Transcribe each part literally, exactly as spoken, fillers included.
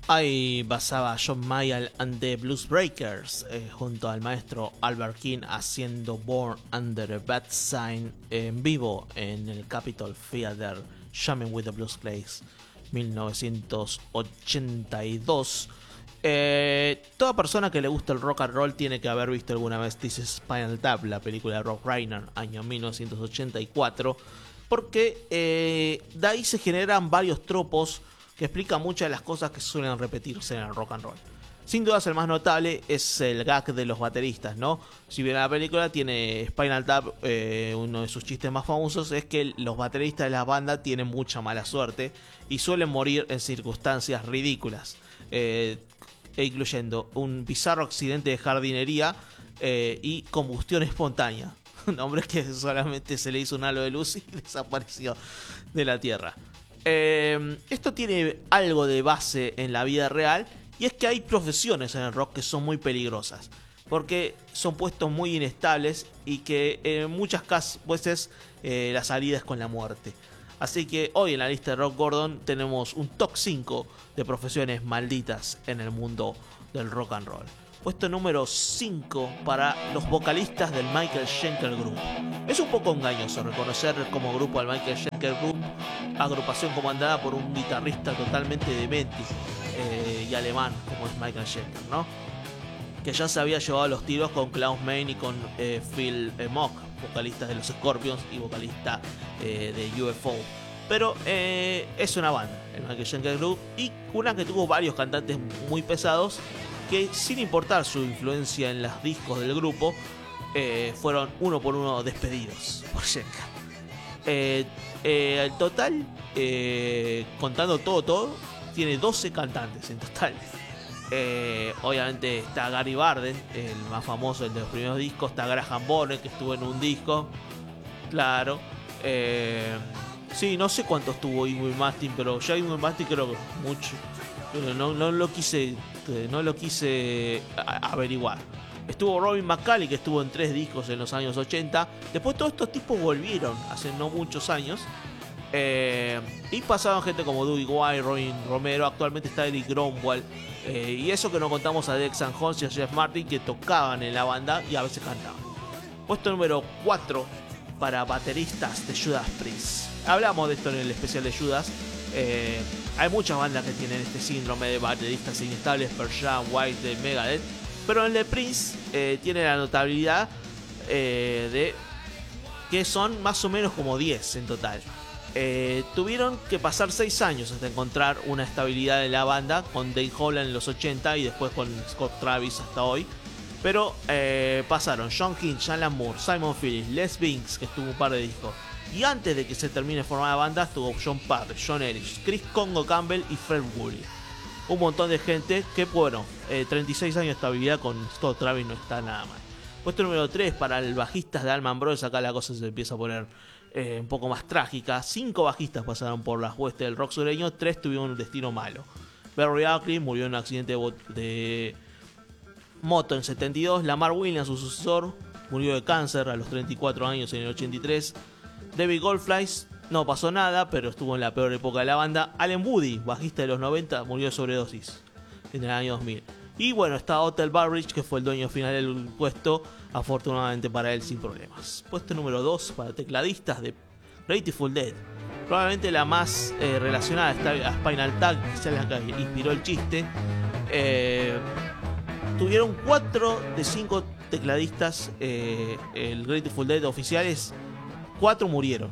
Ahí basaba John Mayall and the Blues Breakers eh, junto al maestro Albert King haciendo Born Under a Bad Sign en vivo en el Capitol Theater Jamming with the Blues Plays mil novecientos ochenta y dos. Eh, toda persona que le gusta el rock and roll tiene que haber visto alguna vez This is Spinal Tap, la película de Rob Reiner, año mil novecientos ochenta y cuatro, porque eh, de ahí se generan varios tropos que explica muchas de las cosas que suelen repetirse en el rock and roll. Sin dudas el más notable es el gag de los bateristas, ¿no? Si bien la película tiene Spinal Tap, eh, uno de sus chistes más famosos es que los bateristas de la banda tienen mucha mala suerte y suelen morir en circunstancias ridículas, eh, incluyendo un bizarro accidente de jardinería eh, y combustión espontánea. Un hombre que solamente se le hizo un halo de luz y desapareció de la tierra. Eh, esto tiene algo de base en la vida real, y es que hay profesiones en el rock que son muy peligrosas porque son puestos muy inestables y que en muchas veces eh, la salida es con la muerte. Así que hoy en la lista de Rock Gordon tenemos un top cinco de profesiones malditas en el mundo del rock and roll. Puesto número cinco para los vocalistas del Michael Schenker Group. Es un poco engañoso reconocer como grupo al Michael Schenker Group, agrupación comandada por un guitarrista totalmente demente eh, y alemán como es Michael Schenker, ¿no? Que ya se había llevado los tiros con Klaus Meine y con eh, Phil eh, Mock, vocalistas de los Scorpions y vocalista eh, de U F O. Pero eh, es una banda, el Michael Schenker Group, y una que tuvo varios cantantes muy pesados que, sin importar su influencia en los discos del grupo, eh, fueron uno por uno despedidos por Schenker. Eh, eh, el total, eh, contando todo, todo, tiene doce cantantes en total. Eh, obviamente está Gary Barden, el más famoso, el de los primeros discos. Está Graham Bonnet, que estuvo en un disco, claro. Eh, sí, no sé cuánto estuvo Yngwie Malmsteen, pero ya Yngwie Malmsteen creo que mucho. Pero no, no lo quise, no lo quise averiguar. Estuvo Robin McCauley, que estuvo en tres discos en los años ochenta. Después todos estos tipos volvieron hace no muchos años. Eh, y pasaron gente como Dougie White, Robin Romero. Actualmente está Eric Gromwald. Eh, y eso que no contamos a Dex and Jones y a Jeff Martin, que tocaban en la banda y a veces cantaban. Puesto número cuatro para bateristas de Judas Priest. Hablamos de esto en el especial de Judas. Eh, hay muchas bandas que tienen este síndrome de bateristas inestables, Pearl Jam, White, de Megadeth, pero el de Priest eh, tiene la notabilidad eh, de que son más o menos como diez en total. Eh, tuvieron que pasar seis años hasta encontrar una estabilidad en la banda, con Dave Holland en los ochenta y después con Scott Travis hasta hoy. Pero eh, pasaron John Hinch, Alan Moore, Simon Phillips, Les Binks, que estuvo un par de discos. Y antes de que se termine de formar la banda estuvo John Parr, John Ellis, Chris Congo Campbell y Fred Woolley. Un montón de gente que, bueno, eh, treinta y seis años de estabilidad con Scott Travis no está nada mal. Puesto número tres para el bajista de Allman Brothers. Acá la cosa se empieza a poner eh, un poco más trágica. Cinco bajistas pasaron por las huestes del rock sureño, tres tuvieron un destino malo. Barry Ackley murió en un accidente de, de moto en setenta y dos. Lamar Williams, su sucesor, murió de cáncer a los treinta y cuatro años en el ochenta y tres. David Goldfleisch no pasó nada, pero estuvo en la peor época de la banda. Allen Woody, bajista de los noventa, murió de sobredosis en el año dos mil. Y bueno, está Otel Barrich, que fue el dueño final del puesto, afortunadamente para él sin problemas. Puesto número dos para tecladistas de Grateful Dead. Probablemente la más eh, relacionada a Spinal Tap, que es la que inspiró el chiste. Eh, tuvieron cuatro de cinco tecladistas, eh, el Grateful Dead oficiales. Cuatro murieron.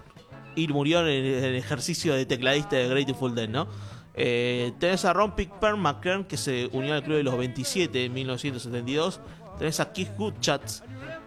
Y murieron en el ejercicio de tecladista de Grateful Dead, ¿no? Eh, tenés a Ron Pickper McKern, que se unió al club de los veintisiete en mil novecientos setenta y dos. Tenés a Keith Richards,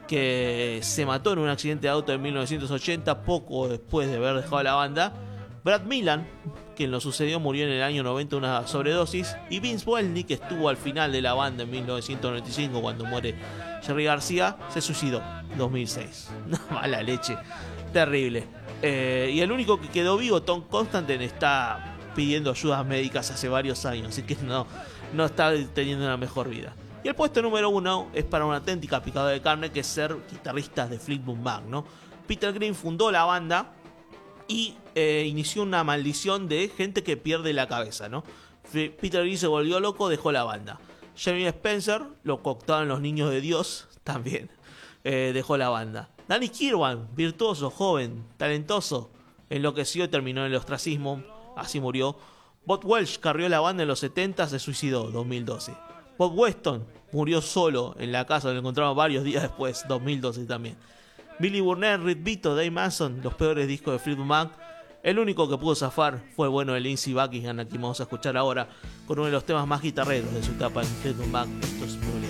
que se mató en un accidente de auto en mil novecientos ochenta, poco después de haber dejado la banda. Brad Millan, quien lo sucedió, murió en el año noventa de una sobredosis. Y Vince Welny, que estuvo al final de la banda en mil novecientos noventa y cinco cuando muere Jerry García, se suicidó en dos mil seis. Una mala leche, terrible. Eh, y el único que quedó vivo, Tom Constantine, está pidiendo ayudas médicas hace varios años, así que no, no está teniendo una mejor vida. Y el puesto número uno es para una auténtica picada de carne, que es ser guitarrista de Fleetwood Mac, ¿no? Peter Green fundó la banda y eh, inició una maldición de gente que pierde la cabeza, ¿no? Peter Green se volvió loco, dejó la banda. Jamie Spencer, lo cooptaban los niños de Dios, también eh, dejó la banda. Danny Kirwan, virtuoso, joven, talentoso, enloqueció y terminó en el ostracismo, así murió. Bob Welch carrió la banda en los setenta, se suicidó, dos mil doce. Bob Weston murió solo en la casa, lo encontraron varios días después, dos mil doce también. Billy Burnett, Reed Vito, Dave Manson, los peores discos de Fleetwood Mac. El único que pudo zafar fue bueno de Lindsey Buckingham, a quien vamos a escuchar ahora con uno de los temas más guitarreros de su etapa en Fleetwood Mac. Esto es muy